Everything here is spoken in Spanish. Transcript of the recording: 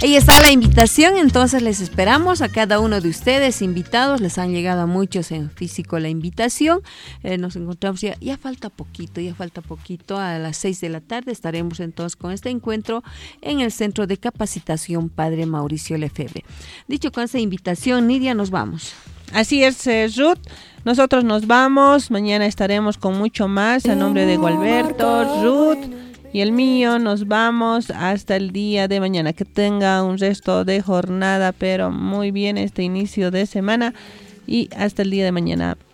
Ahí está la invitación, entonces les esperamos a cada uno de ustedes invitados. Les han llegado a muchos en físico la invitación. Nos encontramos ya falta poquito. A las 6 de la tarde estaremos entonces con este encuentro en el Centro de Capacitación Padre Mauricio Lefebvre. Dicho con esta invitación, Nidia, nos vamos. Así es, Ruth. Nosotros nos vamos. Mañana estaremos con mucho más. A nombre de Gualberto, Ruth y el mío, nos vamos hasta el día de mañana. Que tenga un resto de jornada, pero muy bien este inicio de semana. Y hasta el día de mañana.